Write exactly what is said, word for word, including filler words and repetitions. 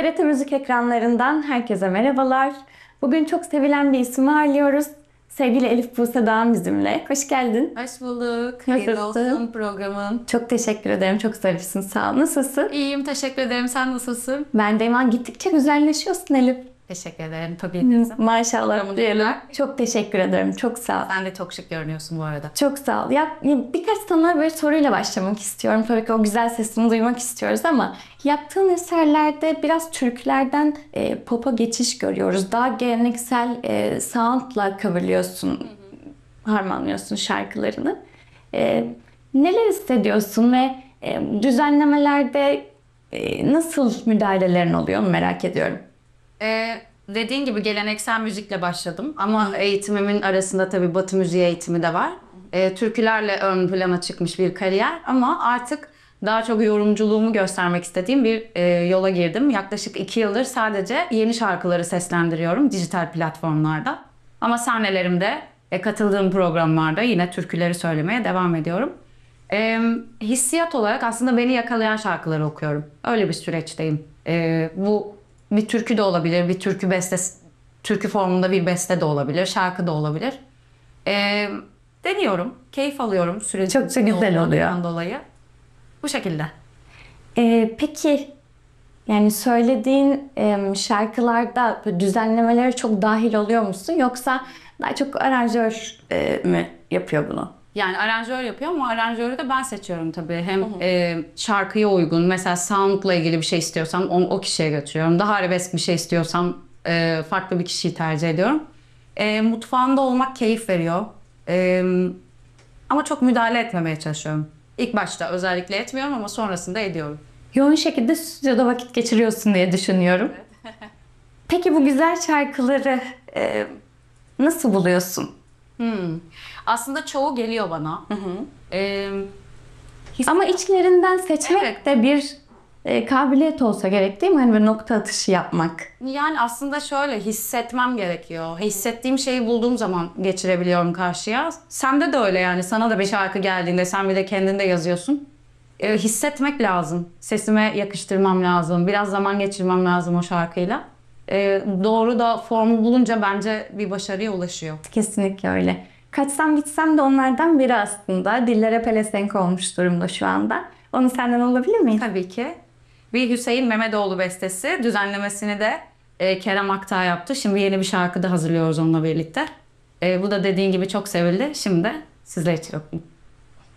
T R T Müzik ekranlarından herkese merhabalar. Bugün çok sevilen bir ismi ağırlıyoruz. Sevgili Elif Buse Dağan bizimle. Hoş geldin. Hoş bulduk. Hayırlı olsun programın. Çok teşekkür ederim. Çok zarifsin. Sağ ol. Nasılsın? İyiyim, teşekkür ederim. Sen nasılsın? Ben de iman gittikçe güzelleşiyorsun Elif. Teşekkür ederim. Tabii ki. Maşallah diyelim. Çok teşekkür ederim. Çok sağ ol. Sen de çok şık görünüyorsun bu arada. Çok sağ ol. Ya, birkaç sana böyle soruyla başlamak istiyorum. Tabii ki o güzel sesini duymak istiyoruz ama yaptığın eserlerde biraz türkülerden e, pop'a geçiş görüyoruz. Daha geleneksel e, sound'la coverlıyorsun, harmanlıyorsun şarkılarını. E, neler hissediyorsun ve e, düzenlemelerde e, nasıl müdahalelerin oluyor merak ediyorum. Ee, dediğin gibi geleneksel müzikle başladım ama eğitimimin arasında tabii Batı müziği eğitimi de var. Ee, türkülerle ön plana çıkmış bir kariyer ama artık daha çok yorumculuğumu göstermek istediğim bir e, yola girdim. Yaklaşık iki yıldır sadece yeni şarkıları seslendiriyorum dijital platformlarda. Ama sahnelerimde, e, katıldığım programlarda yine türküleri söylemeye devam ediyorum. E, hissiyat olarak aslında beni yakalayan şarkıları okuyorum. Öyle bir süreçteyim. E, bu bir türkü de olabilir, bir türkü bestesi, türkü formunda bir beste de olabilir, şarkı da olabilir. E, deniyorum, keyif alıyorum süreci. Çok da güzel oluyor. Dolayı. Bu şekilde. Ee, peki yani söylediğin e, şarkılarda böyle düzenlemelere çok dahil oluyor musun? Yoksa daha çok aranjör e, mü yapıyor bunu? Yani aranjör yapıyor ama aranjörü de ben seçiyorum tabii. Hem e, şarkıya uygun, mesela sound'la ilgili bir şey istiyorsam o, o kişiye götürüyorum. Daha arabesk bir şey istiyorsam e, farklı bir kişiyi tercih ediyorum. E, mutfağında olmak keyif veriyor. E, ama çok müdahale etmemeye çalışıyorum. İlk başta özellikle etmiyorum ama sonrasında ediyorum. Yoğun şekilde stüdyoda vakit geçiriyorsun diye düşünüyorum. Peki bu güzel şarkıları e, nasıl buluyorsun? Hmm. Aslında çoğu geliyor bana. E, his- Ama içlerinden seçmek Evet. de bir e, kabiliyet olsa gerek değil mi? Hani böyle nokta atışı yapmak. Yani aslında şöyle hissetmem gerekiyor. Hissettiğim şeyi bulduğum zaman geçirebiliyorum karşıya. Sende de öyle yani. Sana da bir şarkı geldiğinde sen bir de kendin de yazıyorsun. E, hissetmek lazım. Sesime yakıştırmam lazım. Biraz zaman geçirmem lazım o şarkıyla. E, doğru da formu bulunca bence bir başarıya ulaşıyor. Kesinlikle öyle. Kaçsam gitsem de onlardan biri aslında. Dillere pelesenk olmuş durumda şu anda. Onu senden alabilir miyim? Tabii ki. Bir Hüseyin Mehmetoğlu bestesi. Düzenlemesini de e, Kerem Aktağ yaptı. Şimdi yeni bir şarkı da hazırlıyoruz onunla birlikte. E, bu da dediğin gibi çok sevildi. Şimdi de sizler için okuyayım.